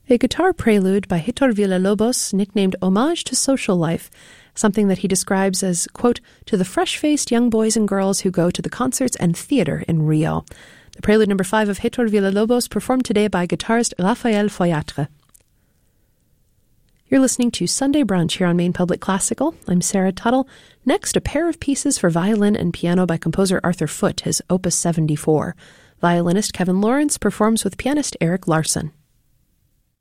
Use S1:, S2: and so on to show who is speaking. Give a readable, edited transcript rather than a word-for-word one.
S1: A guitar prelude by Héctor Villa-Lobos, nicknamed Homage to Social Life, something that he describes as, quote, to the fresh-faced young boys and girls who go to the concerts and theater in Rio. The prelude number 5 of Héctor Villa-Lobos, performed today by guitarist Raphael Foyatre. You're listening to Sunday Brunch here on Maine Public Classical. I'm Sarah Tuttle. Next, a pair of pieces for violin and piano by composer Arthur Foote, his Opus 74. Violinist Kevin Lawrence performs with pianist Eric Larson.